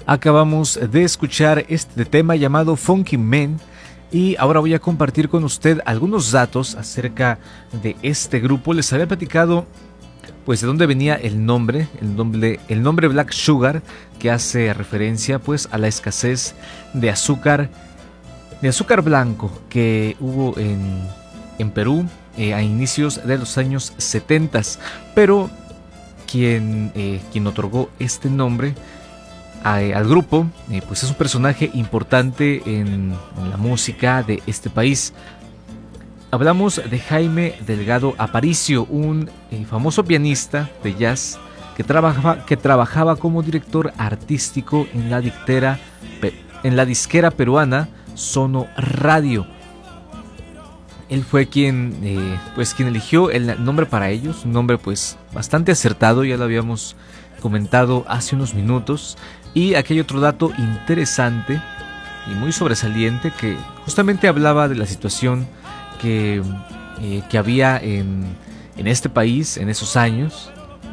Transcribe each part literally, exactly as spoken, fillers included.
Acabamos de escuchar este tema llamado Funky Man y ahora voy a compartir con usted algunos datos acerca de este grupo. Les había platicado pues de dónde venía el nombre, el nombre, el nombre Black Sugar, que hace referencia pues a la escasez de azúcar, de azúcar blanco que hubo en, en Perú eh, a inicios de los años setenta. Pero quien, eh, quien otorgó este nombre a, al grupo eh, pues es un personaje importante en, en la música de este país. Hablamos de Jaime Delgado Aparicio, un eh, famoso pianista de jazz que trabajaba, que trabajaba como director artístico en la, dictera, en la disquera peruana Sono Radio. Él fue quien, eh, pues, quien eligió el nombre para ellos, un nombre pues bastante acertado, ya lo habíamos comentado hace unos minutos. Y aquí hay otro dato interesante y muy sobresaliente que justamente hablaba de la situación Que, eh, que había en, en este país en esos años.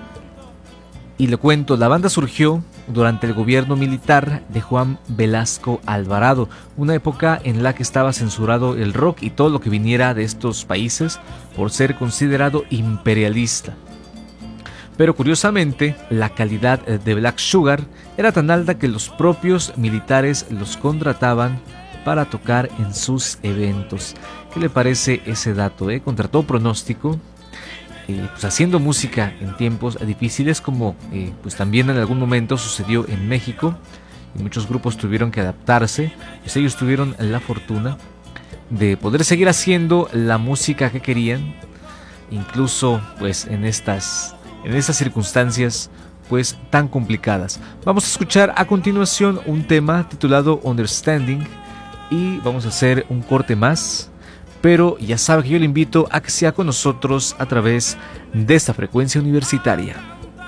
Y le cuento, la banda surgió durante el gobierno militar de Juan Velasco Alvarado, una época en la que estaba censurado el rock y todo lo que viniera de estos países por ser considerado imperialista. Pero curiosamente, la calidad de Black Sugar era tan alta que los propios militares los contrataban para tocar en sus eventos. ¿Qué le parece ese dato? Eh? Contra todo pronóstico, eh, pues haciendo música en tiempos difíciles, como eh, pues también en algún momento sucedió en México, y muchos grupos tuvieron que adaptarse, pues ellos tuvieron la fortuna de poder seguir haciendo la música que querían, incluso pues en estas, en estas circunstancias pues tan complicadas. Vamos a escuchar a continuación un tema titulado Understanding y vamos a hacer un corte más, pero ya sabe que yo le invito a que sea con nosotros a través de esta frecuencia universitaria.